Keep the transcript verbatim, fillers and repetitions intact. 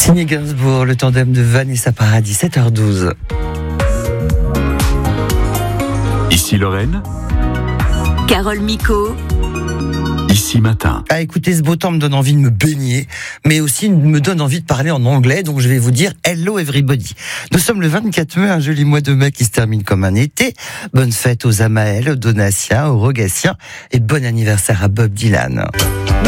Signé Gainsbourg, le tandem de Vanessa Paradis, sept heures douze. Ici Lorraine. Carole Micot. Ici Matin. À écouter ce beau temps me donne envie de me baigner, mais aussi me donne envie de parler en anglais, donc je vais vous dire hello everybody. Nous sommes le vingt-quatre mai, un joli mois de mai qui se termine comme un été. Bonne fête aux Amaël, aux Donatiens, aux Rogaciens et bon anniversaire à Bob Dylan.